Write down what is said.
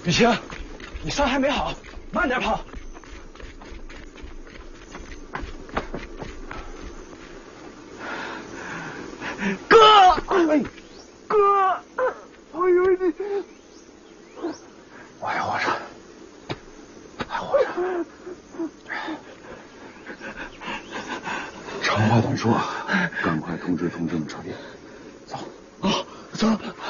雨晴，你伤还没好，慢点跑。哥，哎，哥，我以为你， 我还活着，还活着。长话短说，赶快通知同志们撤离。走。 走。